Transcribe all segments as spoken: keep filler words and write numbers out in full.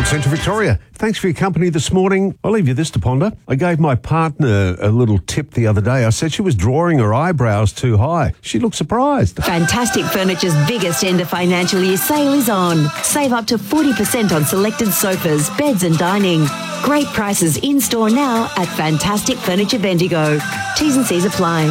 Gold Central Victoria. Thanks for your company this morning. I'll leave you this to ponder. I gave my partner a little tip the other day. I said she was drawing her eyebrows too high. She looked surprised. Fantastic Furniture's biggest end of financial year sale is on. Save up to forty percent on selected sofas, beds and dining. Great prices in-store now at Fantastic Furniture Bendigo. T's and C's apply.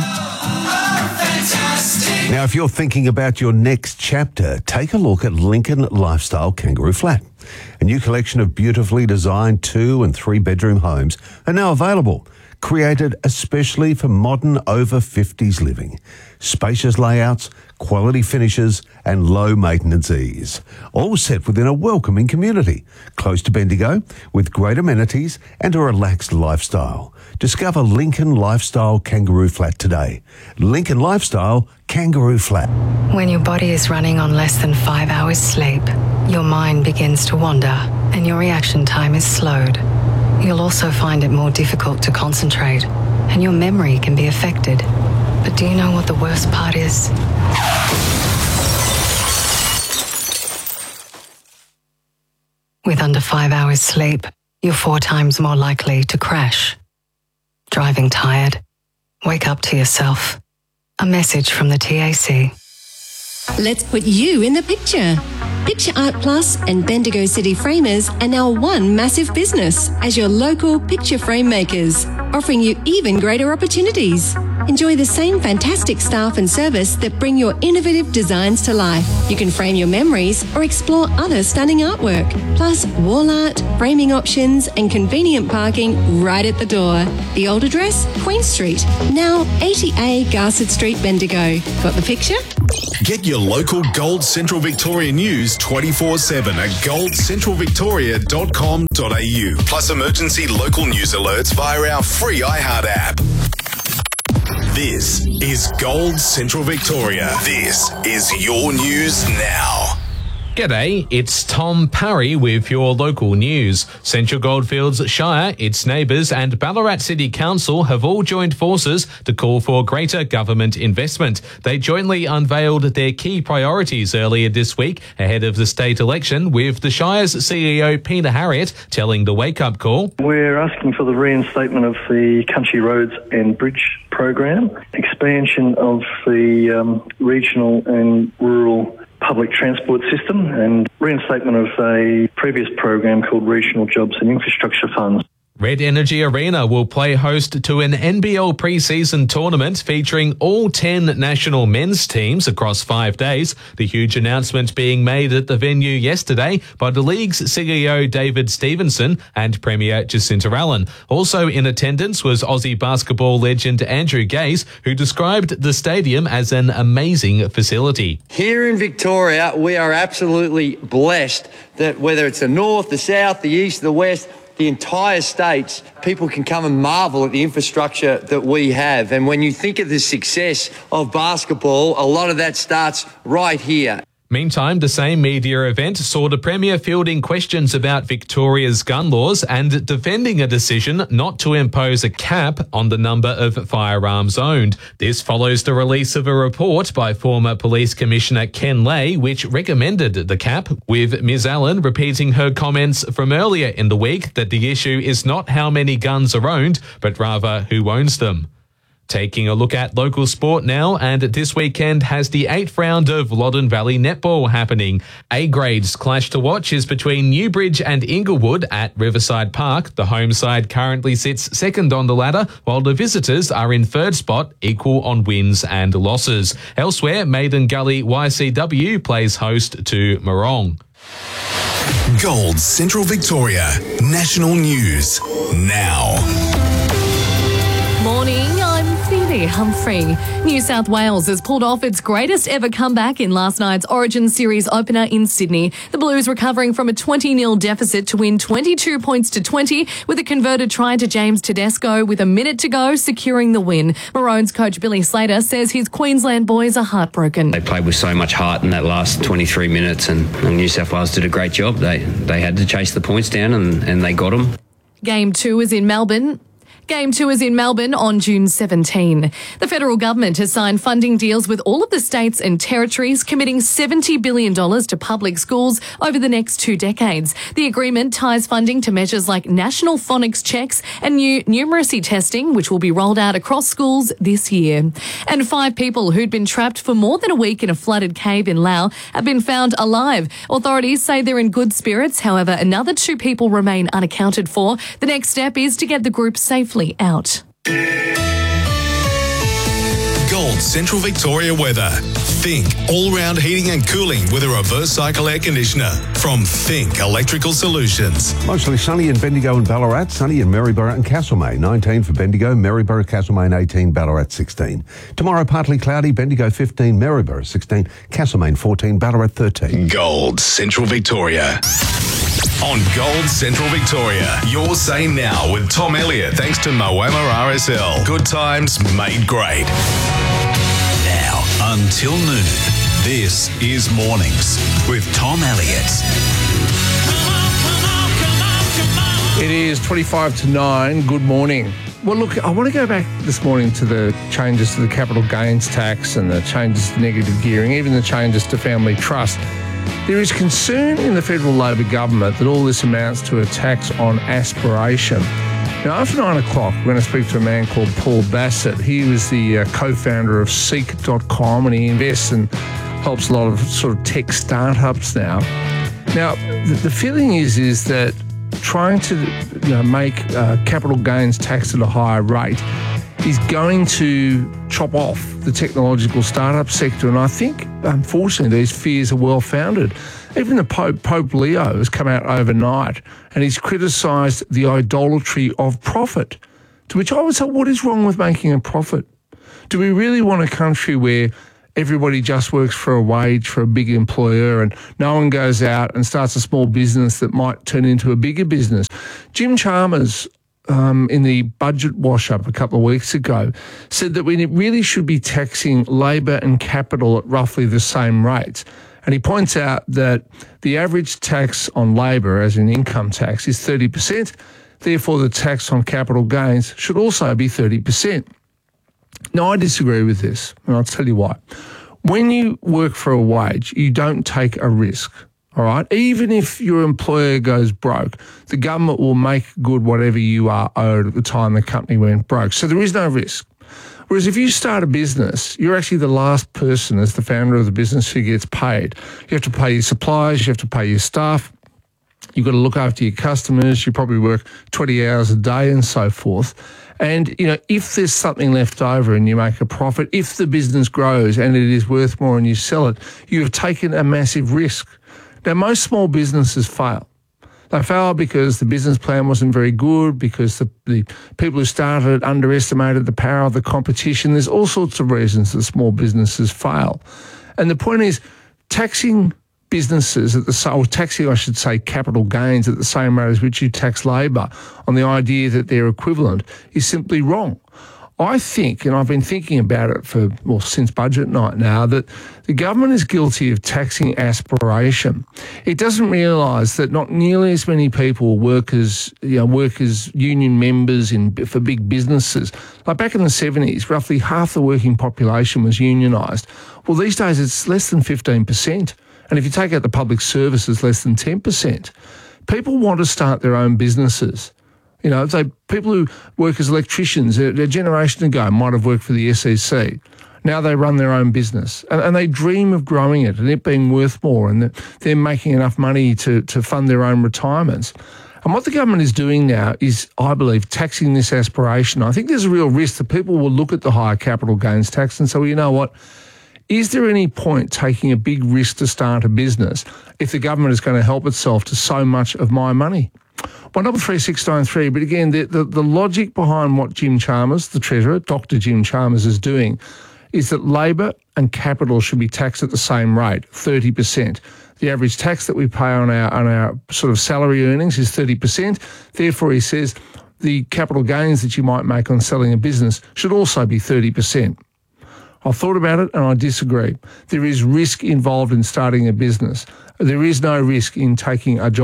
Now, if you're thinking about your next chapter, take a look at Lincoln Lifestyle Kangaroo Flat. A new collection of beautifully designed two and three bedroom homes are now available, created especially for modern over fifties living. Spacious layouts, quality finishes and low maintenance ease. All set within a welcoming community, close to Bendigo, with great amenities and a relaxed lifestyle. Discover Lincoln Lifestyle Kangaroo Flat today. Lincoln Lifestyle Kangaroo Flat. When your body is running on less than five hours sleep, your mind begins to wander and your reaction time is slowed. You'll also find it more difficult to concentrate and your memory can be affected. But do you know what the worst part is? With under five hours sleep, you're four times more likely to crash. Driving tired? Wake up to yourself. A message from the T A C. Let's put you in the picture. Picture Art Plus and Bendigo City Framers are now one massive business as your local picture frame makers, offering you even greater opportunities. Enjoy the same fantastic staff and service that bring your innovative designs to life. You can frame your memories or explore other stunning artwork, plus wall art, framing options and convenient parking right at the door. The old address, Queen Street, now eighty A Garsett Street, Bendigo. Got the picture? Get your local Gold Central Victoria news twenty-four seven at gold central victoria dot com dot a u. Plus emergency local news alerts via our free iHeart app. This is Gold Central Victoria. This is your news now. G'day, it's Tom Parry with your local news. Central Goldfields Shire, its neighbours and Ballarat City Council have all joined forces to call for greater government investment. They jointly unveiled their key priorities earlier this week ahead of the state election, with the Shire's C E O Peter Harriott telling the wake-up call. We're asking for the reinstatement of the Country Roads and Bridge program, expansion of the um, regional and rural public transport system and reinstatement of a previous program called Regional Jobs and Infrastructure Funds. Red Energy Arena will play host to an N B L pre-season tournament featuring all ten national men's teams across five days. The huge announcement being made at the venue yesterday by the league's C E O David Stevenson and Premier Jacinta Allen. Also in attendance was Aussie basketball legend Andrew Gaze, who described the stadium as an amazing facility. Here in Victoria, we are absolutely blessed that whether it's the north, the south, the east, the west, the entire states, people can come and marvel at the infrastructure that we have. And when you think of the success of basketball, a lot of that starts right here. Meantime, the same media event saw the Premier fielding questions about Victoria's gun laws and defending a decision not to impose a cap on the number of firearms owned. This follows the release of a report by former Police Commissioner Ken Lay, which recommended the cap, with Miz Allen repeating her comments from earlier in the week that the issue is not how many guns are owned, but rather who owns them. Taking a look at local sport now, and this weekend has the eighth round of Loddon Valley Netball happening. A-Grade's clash to watch is between Newbridge and Inglewood at Riverside Park. The home side currently sits second on the ladder, while the visitors are in third spot, equal on wins and losses. Elsewhere, Maiden Gully Y C W plays host to Morong. Gold Central Victoria National News now. Morning, I'm Phoebe Humphrey. New South Wales has pulled off its greatest ever comeback in last night's Origin Series opener in Sydney. The Blues recovering from a twenty nil deficit to win twenty-two points to twenty, with a converted try to James Tedesco with a minute to go, securing the win. Maroons coach Billy Slater says his Queensland boys are heartbroken. They played with so much heart in that last twenty-three minutes, and, and New South Wales did a great job. They, they had to chase the points down, and, and they got them. Game two is in Melbourne. Game two is in Melbourne on June seventeenth. The federal government has signed funding deals with all of the states and territories, committing seventy billion dollars to public schools over the next two decades. The agreement ties funding to measures like national phonics checks and new numeracy testing, which will be rolled out across schools this year. And five people who'd been trapped for more than a week in a flooded cave in Laos have been found alive. Authorities say they're in good spirits. However, another two people remain unaccounted for. The next step is to get the group safely out. Gold Central Victoria weather. Think all-round heating and cooling with a reverse cycle air conditioner from Think Electrical Solutions. Mostly sunny in Bendigo and Ballarat, sunny in Maryborough and Castlemaine. nineteen for Bendigo, Maryborough, Castlemaine eighteen, Ballarat sixteen. Tomorrow partly cloudy, Bendigo fifteen, Maryborough sixteen, Castlemaine fourteen, Ballarat thirteen. Gold Central Victoria. On Gold Central Victoria, your say now with Tom Elliott, thanks to Moama R S L. Good times made great. Now until noon, this is Mornings with Tom Elliott. It is twenty-five to nine. Good morning. Well, look, I want to go back this morning to the changes to the capital gains tax and the changes to negative gearing, even the changes to family trust. There is concern in the federal Labor government that all this amounts to a tax on aspiration. Now, after nine o'clock, we're going to speak to a man called Paul Bassett. He was the uh, co-founder of Seek dot com, and he invests and helps a lot of sort of tech startups now. Now, the, the feeling is is that trying to you know, make uh, capital gains tax at a higher rate is going to chop off the technological startup sector. And I think, unfortunately, these fears are well-founded. Even the Pope, Pope Leo, has come out overnight and he's criticised the idolatry of profit, to which I would say, what is wrong with making a profit? Do we really want a country where everybody just works for a wage for a big employer and no one goes out and starts a small business that might turn into a bigger business? Jim Chalmers, Um, in the budget wash-up a couple of weeks ago, said that we really should be taxing labour and capital at roughly the same rates. And he points out that the average tax on labour, as in income tax, is thirty percent. Therefore, the tax on capital gains should also be thirty percent. Now, I disagree with this, and I'll tell you why. When you work for a wage, you don't take a risk. All right. Even if your employer goes broke, the government will make good whatever you are owed at the time the company went broke. So there is no risk. Whereas if you start a business, you're actually the last person as the founder of the business who gets paid. You have to pay your suppliers, you have to pay your staff, you've got to look after your customers, you probably work twenty hours a day and so forth. And, you know, if there's something left over and you make a profit, if the business grows and it is worth more and you sell it, you have taken a massive risk. Now, most small businesses fail. They fail because the business plan wasn't very good, because the, the people who started underestimated the power of the competition. There's all sorts of reasons that small businesses fail. And the point is, taxing businesses at the same, or taxing, I should say, capital gains at the same rate as which you tax labour on the idea that they're equivalent is simply wrong. I think, and I've been thinking about it for, well, since budget night now, that the government is guilty of taxing aspiration. It doesn't realise that not nearly as many people work as, you know, work as union members in for big businesses. Like back in the seventies, roughly half the working population was unionised. Well, these days it's less than fifteen percent. And if you take out the public service, it's less than ten percent. People want to start their own businesses. You know, they, people who work as electricians a, a generation ago might have worked for the S E C. Now they run their own business and, and they dream of growing it and it being worth more and that they're making enough money to, to fund their own retirements. And what the government is doing now is, I believe, taxing this aspiration. I think there's a real risk that people will look at the higher capital gains tax and say, well, you know what? Is there any point taking a big risk to start a business if the government is going to help itself to so much of my money? one double three six nine three. But again, the, the, the logic behind what Jim Chalmers, the Treasurer, Doctor Jim Chalmers, is doing is that labour and capital should be taxed at the same rate, thirty percent. The average tax that we pay on our on our sort of salary earnings is thirty percent. Therefore, he says the capital gains that you might make on selling a business should also be thirty percent. I've thought about it and I disagree. There is risk involved in starting a business. There is no risk in taking a job.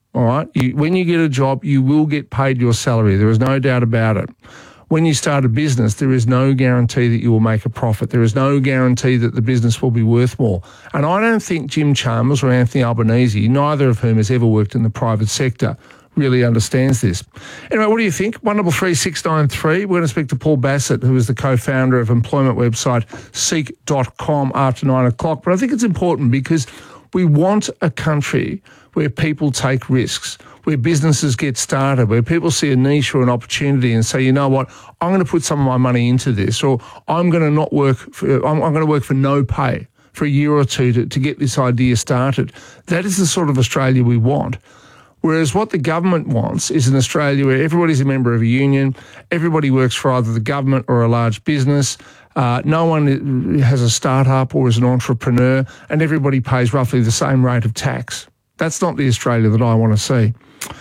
all right? You, when you get a job, you will get paid your salary. There is no doubt about it. When you start a business, there is no guarantee that you will make a profit. There is no guarantee that the business will be worth more. And I don't think Jim Chalmers or Anthony Albanese, neither of whom has ever worked in the private sector, really understands this. Anyway, what do you think? one three three six nine three. We're going to speak to Paul Bassett, who is the co-founder of employment website seek dot com after nine o'clock. But I think it's important because we want a country where people take risks, where businesses get started, where people see a niche or an opportunity and say, you know what, I'm going to put some of my money into this, or I'm going to not work, for, I'm, I'm going to work for no pay for a year or two to, to get this idea started. That is the sort of Australia we want. Whereas what the government wants is an Australia where everybody's a member of a union, everybody works for either the government or a large business, uh, no one has a start-up or is an entrepreneur, and everybody pays roughly the same rate of tax. That's not the Australia that I want to see.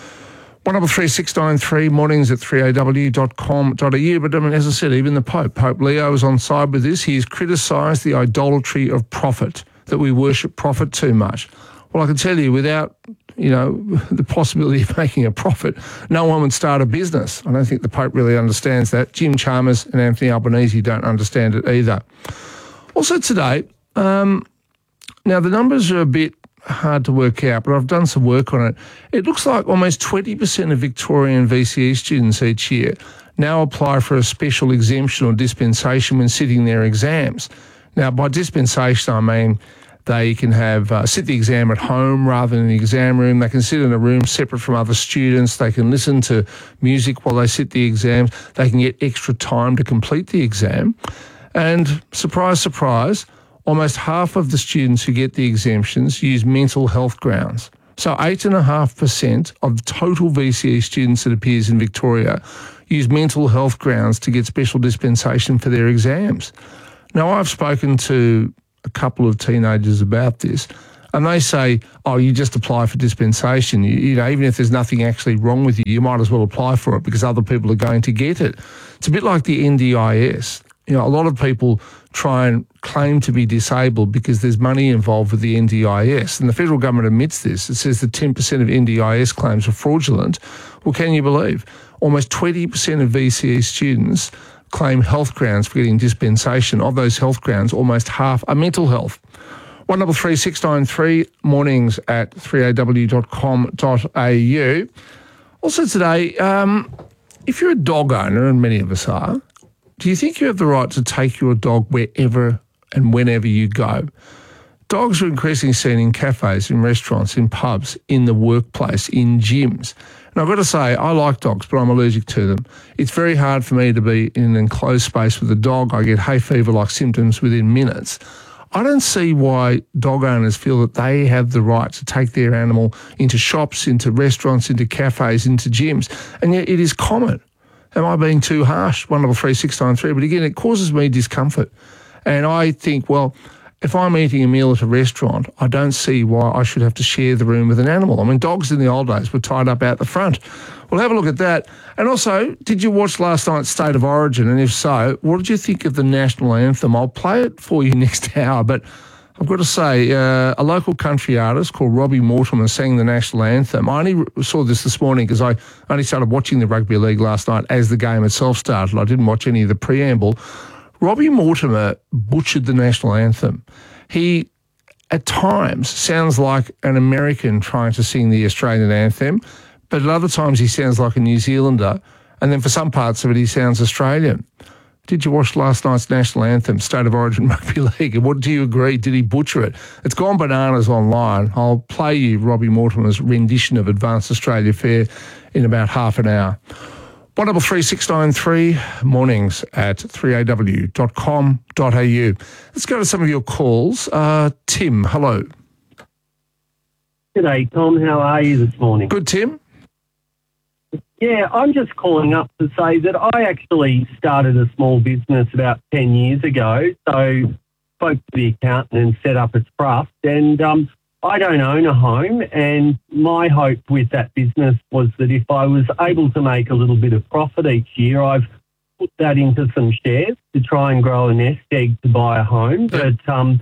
one three three six nine three, mornings at three a w dot com dot a u. But I mean, as I said, even the Pope, Pope Leo, is on side with this. He has criticised the idolatry of profit, that we worship profit too much. Well, I can tell you, without, you know, the possibility of making a profit, no one would start a business. I don't think the Pope really understands that. Jim Chalmers and Anthony Albanese don't understand it either. Also today, um, now the numbers are a bit hard to work out, but I've done some work on it. It looks like almost twenty percent of Victorian V C E students each year now apply for a special exemption or dispensation when sitting their exams. Now, by dispensation, I mean they can have uh, sit the exam at home rather than in the exam room. They can sit in a room separate from other students. They can listen to music while they sit the exams. They can get extra time to complete the exam. And surprise, surprise, almost half of the students who get the exemptions use mental health grounds. So eight point five percent of total V C E students, it appears, in Victoria use mental health grounds to get special dispensation for their exams. Now, I've spoken to a couple of teenagers about this, and they say, oh, you just apply for dispensation. You, you know, even if there's nothing actually wrong with you, you might as well apply for it because other people are going to get it. It's a bit like the N D I S. You know, a lot of people try and claim to be disabled because there's money involved with the N D I S, and the federal government admits this. It says that ten percent of N D I S claims are fraudulent. Well, can you believe? Almost twenty percent of V C E students claim health grounds for getting dispensation. Of those health grounds, almost half are mental health. one three three six nine three, mornings at three a w dot com dot a u. Also today, um, if you're a dog owner, and many of us are, do you think you have the right to take your dog wherever and whenever you go? Dogs are increasingly seen in cafes, in restaurants, in pubs, in the workplace, in gyms. And I've got to say, I like dogs, but I'm allergic to them. It's very hard for me to be in an enclosed space with a dog. I get hay fever-like symptoms within minutes. I don't see why dog owners feel that they have the right to take their animal into shops, into restaurants, into cafes, into gyms. And yet it is common. Am I being too harsh? one three three six nine three. But again, it causes me discomfort. And I think, well, if I'm eating a meal at a restaurant, I don't see why I should have to share the room with an animal. I mean, dogs in the old days were tied up out the front. We'll have a look at that. And also, did you watch last night's State of Origin? And if so, what did you think of the national anthem? I'll play it for you next hour, but I've got to say, uh, a local country artist called Robbie Mortimer sang the national anthem. I only saw this this morning because I only started watching the rugby league last night as the game itself started. I didn't watch any of the preamble. Robbie Mortimer butchered the national anthem. He, at times, sounds like an American trying to sing the Australian anthem, but at other times he sounds like a New Zealander, and then for some parts of it he sounds Australian. Did you watch last night's national anthem, State of Origin Rugby League? And what do you agree? Did he butcher it? It's gone bananas online. I'll play you Robbie Mortimer's rendition of Advanced Australia Fair in about half an hour. one three three six nine three, mornings at three a w dot com dot a u. Let's go to some of your calls. Uh, Tim, hello. G'day, Tom. How are you this morning? Good, Tim. Yeah, I'm just calling up to say that I actually started a small business about ten years ago. So spoke to the accountant and set up a trust. And um, I don't own a home. And my hope with that business was that if I was able to make a little bit of profit each year, I've put that into some shares to try and grow a nest egg to buy a home. But um,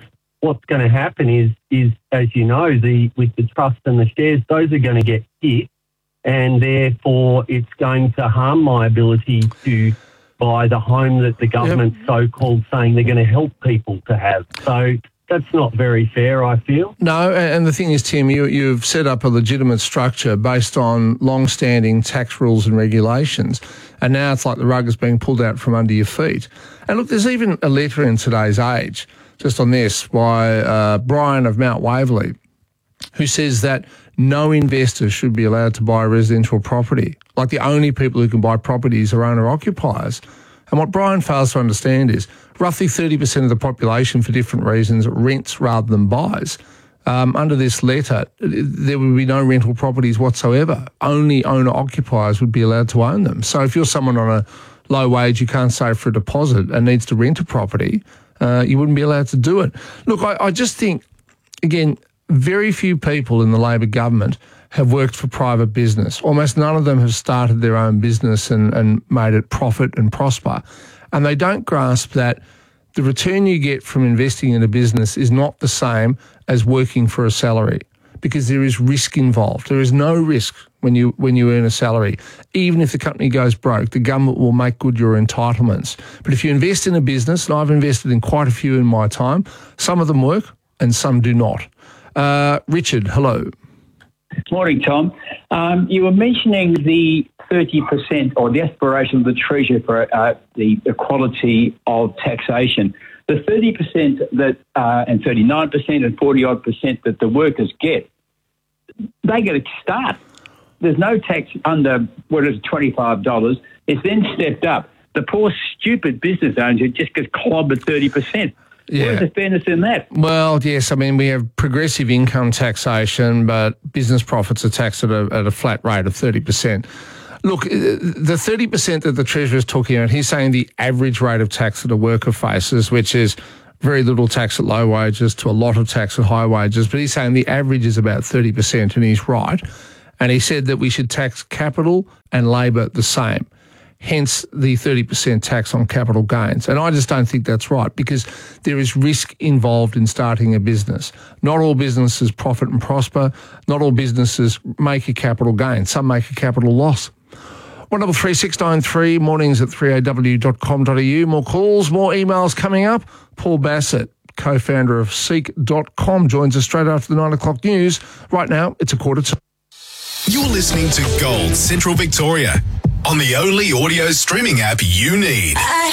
what's going to happen is, is as you know, the with the trust and the shares, those are going to get hit, and therefore it's going to harm my ability to buy the home that the government's yep. so-called saying they're going to help people to have. So that's not very fair, I feel. No, and the thing is, Tim, you, you've set up a legitimate structure based on long-standing tax rules and regulations, and now it's like the rug is being pulled out from under your feet. And look, there's even a letter in today's Age, just on this, by uh, Brian of Mount Waverley, who says that no investor should be allowed to buy a residential property. Like, the only people who can buy properties are owner-occupiers. And what Brian fails to understand is roughly thirty percent of the population, for different reasons, rents rather than buys. Um, under this letter, there would be no rental properties whatsoever. Only owner-occupiers would be allowed to own them. So if you're someone on a low wage, you can't save for a deposit and needs to rent a property, uh, you wouldn't be allowed to do it. Look, I, I just think, again, very few people in the Labor government have worked for private business. Almost none of them have started their own business and, and made it profit and prosper. And they don't grasp that the return you get from investing in a business is not the same as working for a salary, because there is risk involved. There is no risk when you when you earn a salary. Even if the company goes broke, the government will make good your entitlements. But if you invest in a business, and I've invested in quite a few in my time, some of them work and some do not. Uh, Richard, hello. Morning, Tom. Um, you were mentioning the thirty percent or the aspiration of the Treasury for uh, the equality of taxation. The thirty percent that uh, and thirty-nine percent and forty-odd percent that the workers get, they get a start. There's no tax under, what is it, twenty-five dollars. It's then stepped up. The poor, stupid business owners who just get clobbered thirty percent. Yeah. Where's the fairness in that? Well, yes, I mean, we have progressive income taxation, but business profits are taxed at a, at a flat rate of thirty percent. Look, the thirty percent that the Treasurer is talking about, he's saying the average rate of tax that a worker faces, which is very little tax at low wages to a lot of tax at high wages, but he's saying the average is about thirty percent, and he's right. And he said that we should tax capital and labour the same. Hence the thirty percent tax on capital gains. And I just don't think that's right, because there is risk involved in starting a business. Not all businesses profit and prosper. Not all businesses make a capital gain. Some make a capital loss. one double three six nine three, mornings at three a w dot com dot a u. More calls, more emails coming up. Paul Bassett, co-founder of seek dot com, joins us straight after the nine o'clock news. Right now, it's a quarter to... You're listening to Gold Central Victoria on the only audio streaming app you need.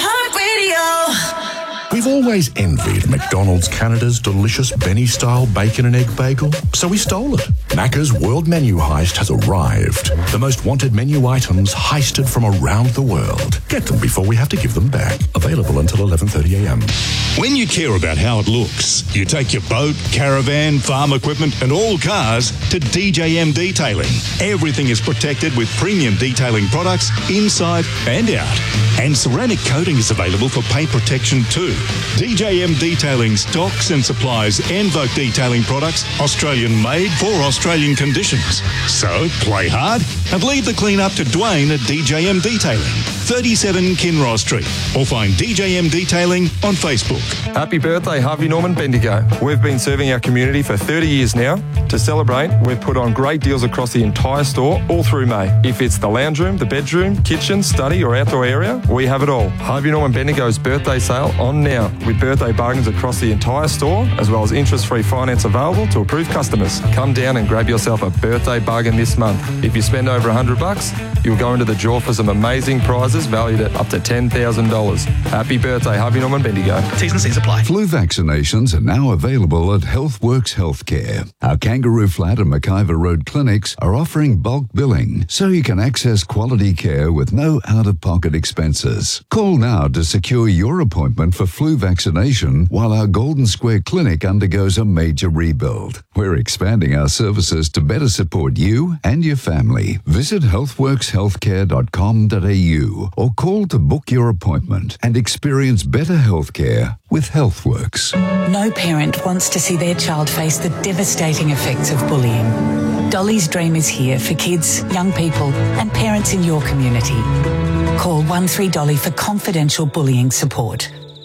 iHeartRadio. We've always envied McDonald's Canada's delicious Benny-style bacon and egg bagel, so we stole it. Macca's World Menu Heist has arrived. The most wanted menu items heisted from around the world. Get them before we have to give them back. Available until eleven thirty a m. When you care about how it looks, you take your boat, caravan, farm equipment and all cars to D J M Detailing. Everything is protected with premium detailing products inside and out. And ceramic coating is available for paint protection too. D J M Detailing stocks and supplies Envoke detailing products, Australian made for Australian conditions. So play hard and leave the clean up to Dwayne at D J M Detailing, thirty-seven Kinross Street, or find D J M Detailing on Facebook. Happy birthday, Harvey Norman Bendigo. We've been serving our community for thirty years now. To celebrate, we've put on great deals across the entire store all through May. If it's the lounge room, the bedroom, kitchen, study or outdoor area, we have it all. Harvey Norman Bendigo's birthday sale on now, with birthday bargains across the entire store, as well as interest-free finance available to approved customers. Come down and grab yourself a birthday bargain this month. If you spend over one hundred bucks, you'll go into the draw for some amazing prizes valued at up to ten thousand dollars. Happy birthday, Harvey Norman Bendigo. T's and C's apply. Flu vaccinations are now available at HealthWorks Healthcare. Our Kangaroo Flat and McIver Road clinics are offering bulk billing, so you can access quality care with no out-of-pocket expenses. Call now to secure your appointment for flu vaccination while our Golden Square Clinic undergoes a major rebuild. We're expanding our services to better support you and your family. Visit healthworks healthcare dot com dot a u or call to book your appointment and experience better healthcare with HealthWorks. No parent wants to see their child face the devastating effects of bullying. Dolly's Dream is here for kids, young people and parents in your community. Call one three Dolly for confidential bullying support.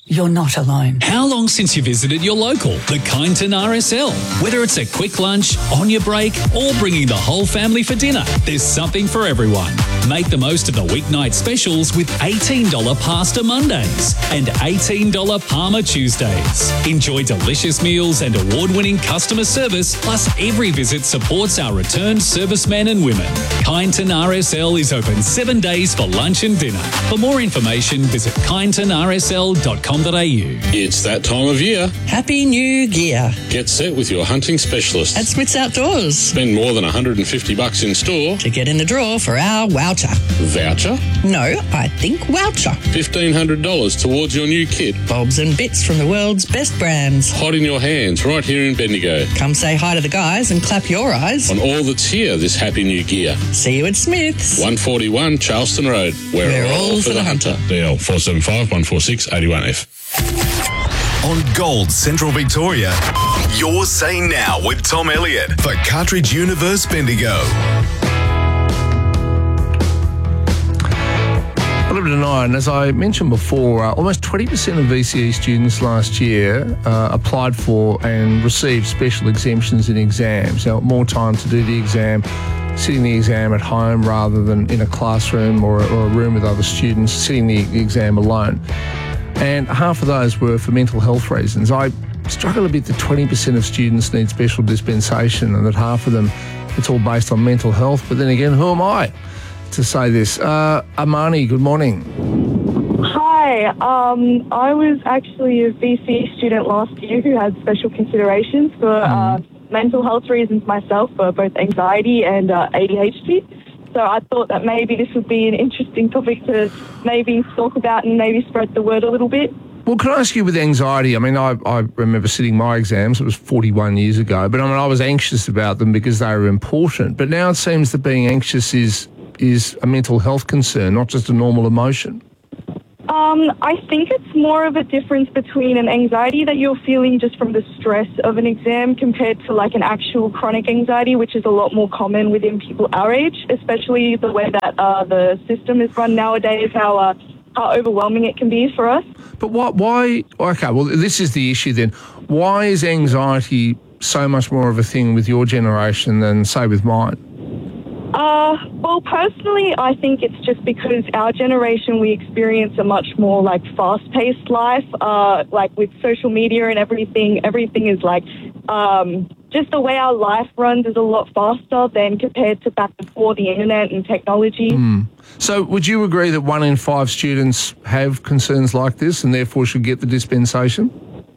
you're not alone. How long since you visited your local, the Kyneton R S L? Whether it's a quick lunch, on your break, or bringing the whole family for dinner, there's something for everyone. Make the most of the weeknight specials with eighteen dollars Pasta Mondays and eighteen dollars Parma Tuesdays. Enjoy delicious meals and award-winning customer service, plus every visit supports our returned servicemen and women. Kyneton R S L is open seven days for lunch and dinner. For more information, visit kyneton r s l dot com dot a u. It's that time of year. Happy New Year. Get set with your hunting specialist At Smith's Outdoors. Spend more than one hundred fifty bucks in store to get in the draw for our voucher. Voucher? No, I think voucher. fifteen hundred dollars towards your new kit. Bobs and bits from the world's best brands. Hot in your hands right here in Bendigo. Come say hi to the guys and clap your eyes on all that's here this Happy New Year. See you at Smith's. one forty-one Charleston Road. We're, We're all, all for the, the hunter. hunter. D L four seven five, one four six, eight one F. On Gold Central Victoria, you're saying now with Tom Elliott for Cartridge Universe Bendigo. eleven to nine, as I mentioned before, uh, almost twenty percent of V C E students last year uh, applied for and received special exemptions in exams. Now, more time to do the exam, sitting the exam at home rather than in a classroom or, or a room with other students, sitting the exam alone. And half of those were for mental health reasons. I struggle a bit that twenty percent of students need special dispensation and that half of them, it's all based on mental health. But then again, who am I to say this? Uh, Amani, good morning. Hi, um, I was actually a V C E student last year who had special considerations for uh, mental health reasons myself, for both anxiety and uh, A D H D. So I thought that maybe this would be an interesting topic to maybe talk about and maybe spread the word a little bit. Well, can I ask you with anxiety? I mean, I, I remember sitting my exams, it was forty-one years ago, but I mean, I was anxious about them because they were important. But now it seems that being anxious is is a mental health concern, not just a normal emotion. Um, I think it's more of a difference between an anxiety that you're feeling just from the stress of an exam compared to like an actual chronic anxiety, which is a lot more common within people our age, especially the way that uh, the system is run nowadays, how uh, how overwhelming it can be for us. But what, why, okay, well, this is the issue then. Why is anxiety so much more of a thing with your generation than, say, with mine? Uh, well, personally, I think it's just because our generation, we experience a much more, like, fast-paced life, uh, like, with social media and everything. Everything is, like, um, just the way our life runs is a lot faster than compared to back before the internet and technology. Mm. So would you agree that one in five students have concerns like this and therefore should get the dispensation?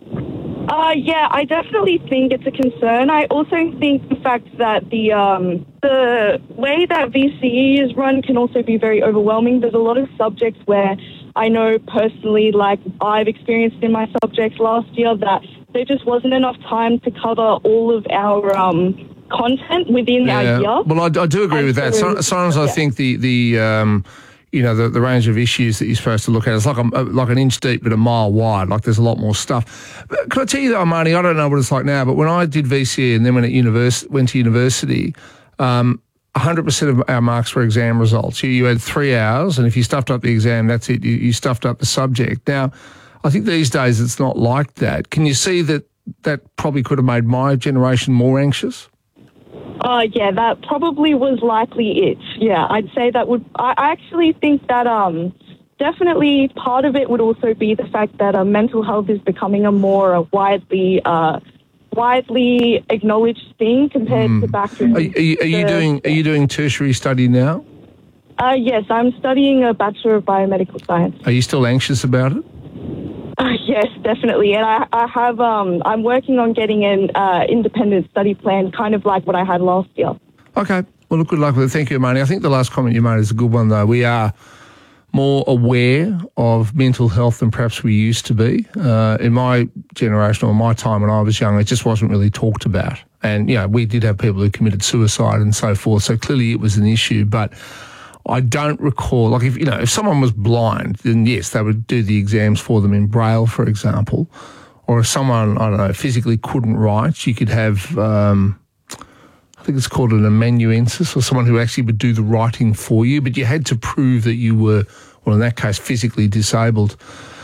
Uh, yeah, I definitely think it's a concern. I also think the fact that the um, the way that V C E is run can also be very overwhelming. There's a lot of subjects where I know personally, like I've experienced in my subjects last year, that there just wasn't enough time to cover all of our um, content within yeah. our year. Well, I, I do agree and with that. so, Sometimes yeah. I think the the um, you know the, the range of issues that you're supposed to look at, it's like a, like an inch deep but a mile wide. Like there's a lot more stuff. But can I tell you though, Marnie, I don't know what it's like now, but when I did V C E and then when at univers- went to university, um, one hundred percent of our marks were exam results. You, you had three hours, and if you stuffed up the exam, that's it. You, you stuffed up the subject. Now, I think these days it's not like that. Can you see that that probably could have made my generation more anxious? Uh, yeah, that probably was likely it. Yeah, I'd say that would... I actually think that um, definitely part of it would also be the fact that uh, mental health is becoming a more uh, widely uh, widely acknowledged thing compared mm. to back in... Are, are, you, are, you the, doing, are you doing tertiary study now? Uh, yes, I'm studying a Bachelor of Biomedical Science. Are you still anxious about it? Uh, yes, definitely. And I, I have, um, I'm working on getting an uh, independent study plan, kind of like what I had last year. Okay. Well, look, good luck with it. Thank you, Marnie. I think the last comment you made is a good one, though. We are more aware of mental health than perhaps we used to be. Uh, in my generation or my time when I was young, it just wasn't really talked about. And, you know, we did have people who committed suicide and so forth. So clearly it was an issue. But I don't recall, like, if you know, if someone was blind, then yes, they would do the exams for them in Braille, for example. Or if someone, I don't know, physically couldn't write, you could have, um, I think it's called an amanuensis, or someone who actually would do the writing for you, but you had to prove that you were, well, in that case, physically disabled.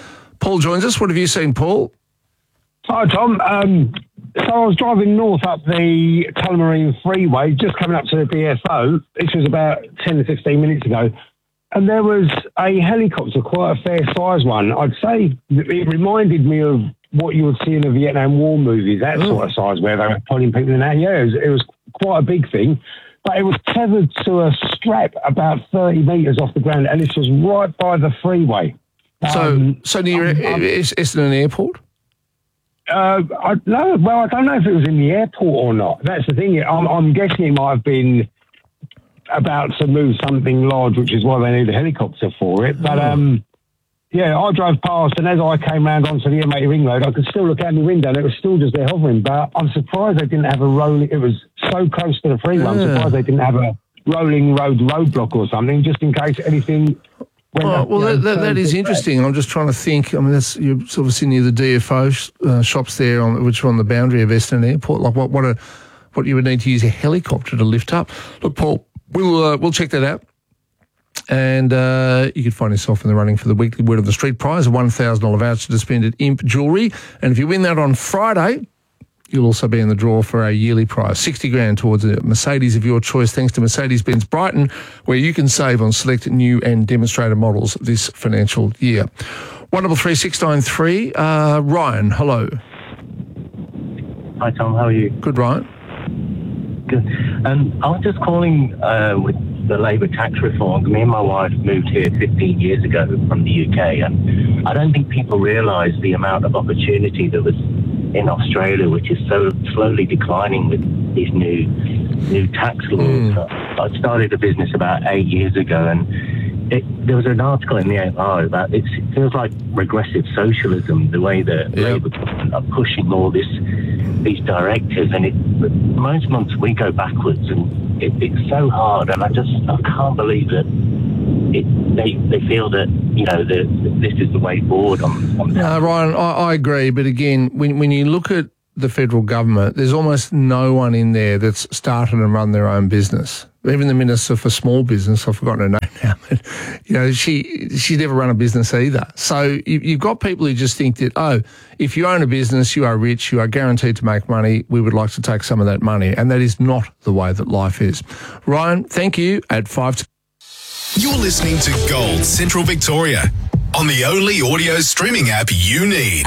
Paul joins us. What have you seen, Paul? Hi, Tom. Um, so I was driving north up the Tullamarine Freeway, just coming up to the B F O. This was about ten to fifteen minutes ago. And there was a helicopter, quite a fair-sized one. I'd say it reminded me of what you would see in the Vietnam War movies, that oh. sort of size, where they were pulling people in that. Yeah, it was, it was quite a big thing. But it was tethered to a strap about thirty metres off the ground, and this was right by the freeway. So, um, so near, um, um, is, is it an airport? Uh, I, no, well, I don't know if it was in the airport or not. That's the thing. I'm, I'm guessing it might have been about to move something large, which is why they need a helicopter for it. But, um, yeah, I drove past, and as I came round onto the M eighty ring road, I could still look out the window, and it was still just there hovering. But I'm surprised they didn't have a rolling... It was so close to the freeway. I'm Yeah. surprised they didn't have a rolling road roadblock or something, just in case anything... went Oh, up, well, you know, that, that, that turned is to interesting. I'm just trying to think. I mean, that's you're obviously near the D F O sh- uh, shops there, on, which are on the boundary of Essendon Airport. Like, what what a what you would need to use a helicopter to lift up. Look, Paul, we'll uh, we'll check that out, and uh, you could find yourself in the running for the weekly Word of the Street prize, a one thousand dollars voucher to spend at Imp Jewellery, and if you win that on Friday, you'll also be in the draw for a yearly prize, sixty grand towards a Mercedes of your choice, thanks to Mercedes-Benz Brighton, where you can save on select new and demonstrator models this financial year. one double three six nine three. Uh, Ryan, hello. Hi, Tom. How are you? Good, Ryan. Good. Um, I was just calling uh, with the Labour tax reform. Me and my wife moved here fifteen years ago from the U K, and I don't think people realise the amount of opportunity that was in Australia, which is so slowly declining with these new new tax laws. Mm. I started a business about eight years ago, and it, there was an article in the A F R about it feels like regressive socialism, the way that yep. Labour government are pushing all this these directives, and it most months we go backwards, and it, it's so hard, and I just I can't believe that it, they they feel that you know that this is the way forward on. on no, Ryan, I, I agree, but again, when when you look at the federal government, there's almost no one in there that's started and run their own business. Even the Minister for Small Business, I've forgotten her name now, but, you know, she she's never run a business either. So you, you've got people who just think that, oh, if you own a business, you are rich, you are guaranteed to make money, we would like to take some of that money. And that is not the way that life is. Ryan, thank you at five. T- You're listening to Gold Central Victoria on the only audio streaming app you need.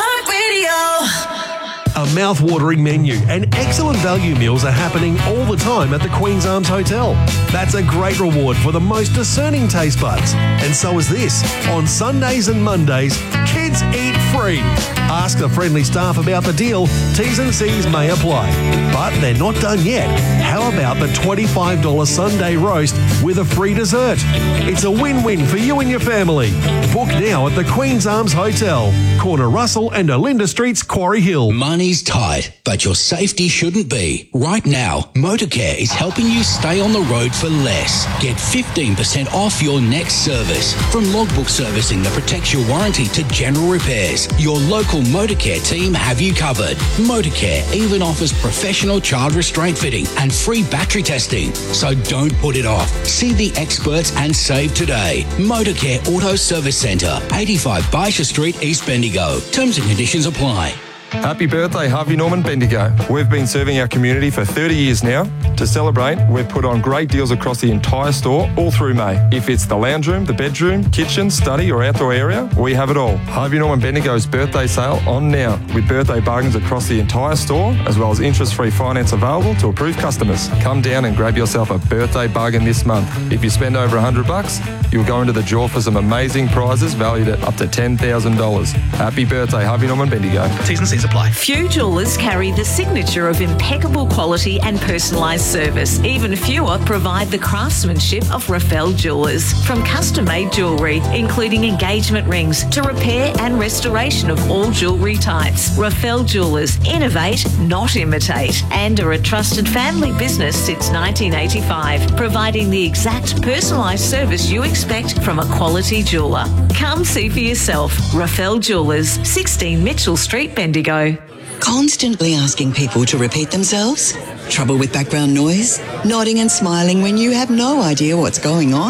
iHeartRadio. A mouth-watering menu and excellent value meals are happening all the time at the Queen's Arms Hotel. That's a great reward for the most discerning taste buds. And so is this. On Sundays and Mondays, kids eat free. Ask the friendly staff about the deal. T's and C's may apply. But they're not done yet. How about the twenty-five dollars Sunday roast with a free dessert? It's a win-win for you and your family. Book now at the Queen's Arms Hotel, corner Russell and Olinda Streets, Quarry Hill. Money's tight, but your safety shouldn't be. Right now, Motorcare is helping you stay on the road for less. Get fifteen percent off your next service. From logbook servicing that protects your warranty to general repairs, your local Motorcare team have you covered. Motorcare even offers professional child restraint fitting and free battery testing. So don't put it off. See the experts and save today. Motorcare Auto Service Centre, eighty-five Baisha Street, East Bendigo. Terms and conditions apply. Happy birthday, Harvey Norman Bendigo. We've been serving our community for thirty years now. To celebrate, we've put on great deals across the entire store all through May. If it's the lounge room, the bedroom, kitchen, study or outdoor area, we have it all. Harvey Norman Bendigo's birthday sale on now, with birthday bargains across the entire store, as well as interest-free finance available to approved customers. Come down and grab yourself a birthday bargain this month. If you spend over one hundred bucks, you'll go into the draw for some amazing prizes valued at up to ten thousand dollars. Happy birthday, Harvey Norman Bendigo. T's and C's apply. Few jewellers carry the signature of impeccable quality and personalised service. Even fewer provide the craftsmanship of Rafael Jewellers. From custom-made jewellery, including engagement rings, to repair and restoration of all jewellery types. Rafael Jewellers innovate, not imitate, and are a trusted family business since nineteen eighty-five, providing the exact personalised service you expect from a quality jeweller. Come see for yourself. Rafael Jewellers, sixteen Mitchell Street, Bendigo. Constantly asking people to repeat themselves? Trouble with background noise? Nodding and smiling when you have no idea what's going on?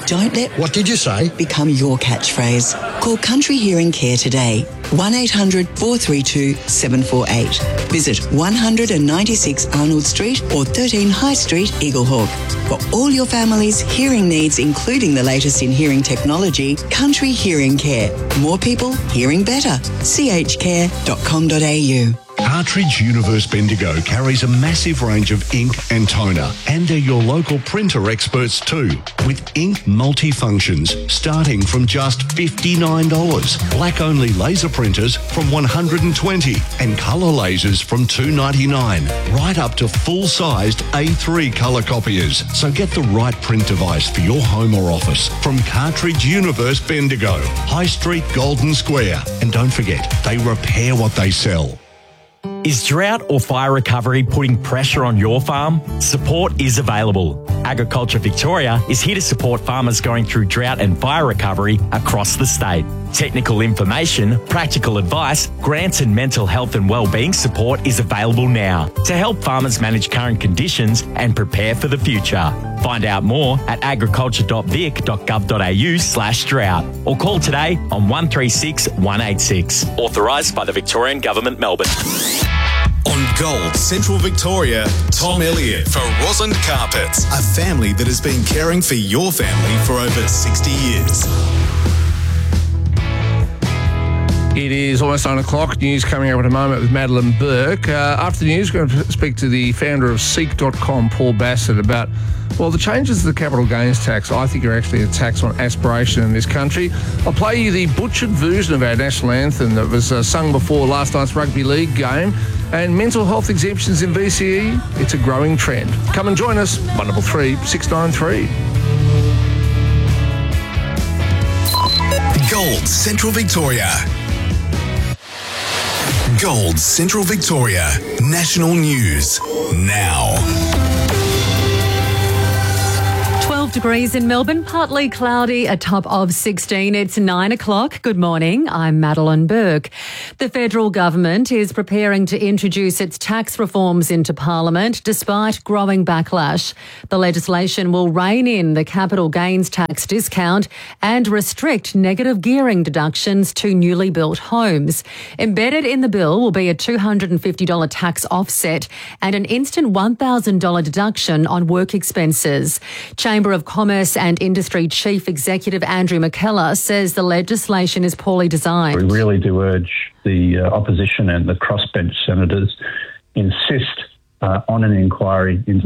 Don't let what did you say become your catchphrase. Call Country Hearing Care today. one eight hundred four three two seven four eight. Visit one ninety-six Arnold Street or thirteen High Street, Eaglehawk. For all your family's hearing needs, including the latest in hearing technology, Country Hearing Care. More people hearing better. c h care dot com dot a u. Cartridge Universe Bendigo carries a massive range of ink and toner, and they're your local printer experts too, with ink multifunctions starting from just fifty-nine dollars, black-only laser printers from one hundred twenty dollars, and colour lasers from two ninety-nine, right up to full-sized A three colour copiers. So get the right print device for your home or office from Cartridge Universe Bendigo, High Street, Golden Square. And don't forget, they repair what they sell. Is drought or fire recovery putting pressure on your farm? Support is available. Agriculture Victoria is here to support farmers going through drought and fire recovery across the state. Technical information, practical advice, grants and mental health and wellbeing support is available now to help farmers manage current conditions and prepare for the future. Find out more at agriculture dot vic dot gov dot a u slash drought or call today on one three six one eight six. Authorised by the Victorian Government, Melbourne. On Gold Central Victoria, Tom Elliott for Rosalind Carpets, a family that has been caring for your family for over sixty years. It is almost nine o'clock. News coming up in a moment with Madeline Burke. Uh, after the news, we're going to speak to the founder of Seek dot com, Paul Bassett, about, well, the changes to the capital gains tax, I think, are actually a tax on aspiration in this country. I'll play you the butchered version of our national anthem that was uh, sung before last night's rugby league game. And mental health exemptions in V C E, it's a growing trend. Come and join us, one double three six nine three. Gold Central Victoria. Gold Central Victoria. National news now. twelve degrees in Melbourne, partly cloudy, a top of sixteen. It's nine o'clock. Good morning. I'm Madeline Burke. The federal government is preparing to introduce its tax reforms into Parliament despite growing backlash. The legislation will rein in the capital gains tax discount and restrict negative gearing deductions to newly built homes. Embedded in the bill will be a two hundred fifty dollars tax offset and an instant one thousand dollars deduction on work expenses. Chamber of Commerce and Industry Chief Executive Andrew McKellar says the legislation is poorly designed. We really do urge the uh, opposition and the crossbench senators insist uh, on an inquiry into